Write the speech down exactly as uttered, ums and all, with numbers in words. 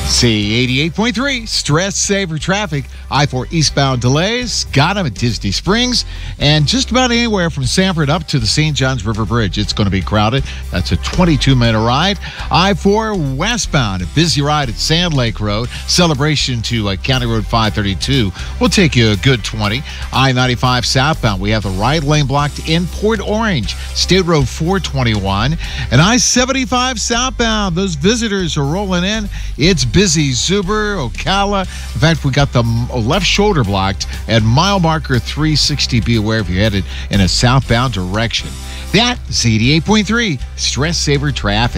C eighty-eight point three, stress saver traffic. I four eastbound delays. Got them at Disney Springs. And just about anywhere from Sanford up to the Saint Johns River Bridge. It's going to be crowded. That's a twenty-two minute ride. I four westbound, a busy ride at Sand Lake Road. Celebration to uh, County Road five thirty-two will take you a good twenty. I ninety-five southbound, we have the right lane blocked in Port Orange. State Road four twenty-one. And I seventy-five southbound, those visitors are rolling in. It's busy. Zuber, Ocala. In fact, we got the left shoulder blocked at mile marker three sixty. Be aware if you're headed in a southbound direction. That is eighty-eight point three, stress saver traffic.